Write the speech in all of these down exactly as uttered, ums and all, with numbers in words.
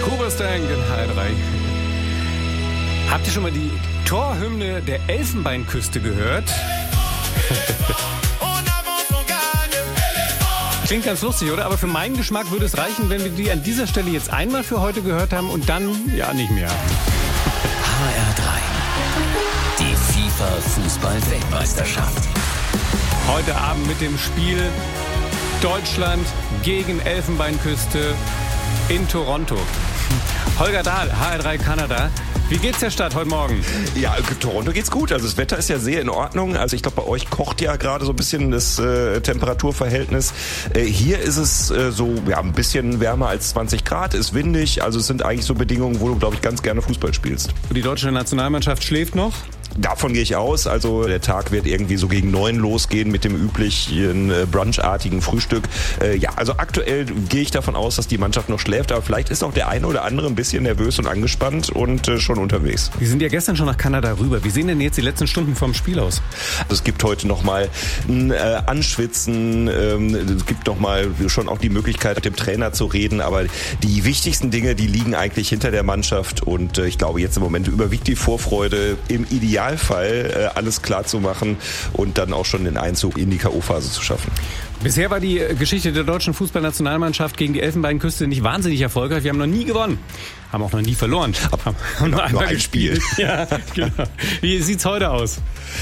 Kuberstank in H R drei. Habt ihr schon mal die Torhymne der Elfenbeinküste gehört? Klingt ganz lustig, oder? Aber für meinen Geschmack würde es reichen, wenn wir die an dieser Stelle jetzt einmal für heute gehört haben und dann, ja, nicht mehr. H R drei. Die FIFA-Fußball-Weltmeisterschaft. Heute Abend mit dem Spiel Deutschland gegen Elfenbeinküste in Toronto. Holger Dahl, H R drei Kanada. Wie geht's der Stadt heute Morgen? Ja, Toronto geht's gut. Also das Wetter ist ja sehr in Ordnung. Also ich glaube, bei euch kocht ja gerade so ein bisschen das äh, Temperaturverhältnis. Äh, hier ist es äh, so ja, ein bisschen wärmer als zwanzig Grad, ist windig. Also es sind eigentlich so Bedingungen, wo du, glaube ich, ganz gerne Fußball spielst. Die deutsche Nationalmannschaft schläft noch? Davon gehe ich aus. Also der Tag wird irgendwie so gegen neun losgehen mit dem üblichen äh, brunchartigen Frühstück. Äh, ja, also aktuell gehe ich davon aus, dass die Mannschaft noch schläft. Aber vielleicht ist auch der eine oder andere ein bisschen nervös und angespannt und äh, schon unterwegs. Wir sind ja gestern schon nach Kanada rüber. Wie sehen denn jetzt die letzten Stunden vorm Spiel aus? Also es gibt heute nochmal ein äh, Anschwitzen. Ähm, es gibt nochmal schon auch die Möglichkeit, mit dem Trainer zu reden. Aber die wichtigsten Dinge, die liegen eigentlich hinter der Mannschaft. Und äh, ich glaube, jetzt im Moment überwiegt die Vorfreude, im Idealfall äh, alles klar zu machen und dann auch schon den Einzug in die K O-Phase zu schaffen. Bisher war die Geschichte der deutschen Fußballnationalmannschaft gegen die Elfenbeinküste nicht wahnsinnig erfolgreich. Wir haben noch nie gewonnen, haben auch noch nie verloren. Haben genau, nur einmal nur ein gespielt. Spiel. Ja, genau. Wie sieht's heute aus?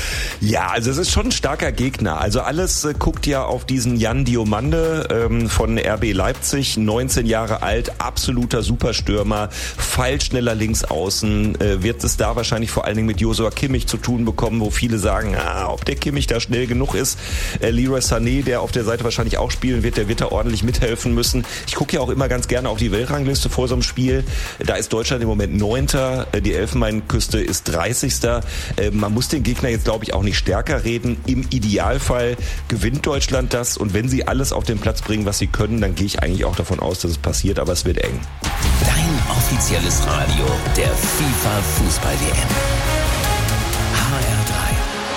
Ja, also es ist schon ein starker Gegner. Also alles äh, guckt ja auf diesen Jan Diomande ähm, von R B Leipzig, neunzehn Jahre alt, absoluter Superstürmer, pfeilschneller Linksaußen, äh, wird es da wahrscheinlich vor allen Dingen mit Joshua Kimmich zu tun bekommen, wo viele sagen, ah, ob der Kimmich da schnell genug ist. Äh, Leroy Sané, der auf der Seite wahrscheinlich auch spielen wird, der wird da ordentlich mithelfen müssen. Ich gucke ja auch immer ganz gerne auf die Weltrangliste vor so einem Spiel. Da ist Deutschland im Moment Neunter, äh, die Elfenbeinküste ist dreißigster. Äh, man muss den Gegner jetzt, glaube ich, auch nicht stärker reden. Im Idealfall gewinnt Deutschland das und wenn sie alles auf den Platz bringen, was sie können, dann gehe ich eigentlich auch davon aus, dass es passiert, aber es wird eng. Dein offizielles Radio der FIFA-Fußball-W M. H R drei.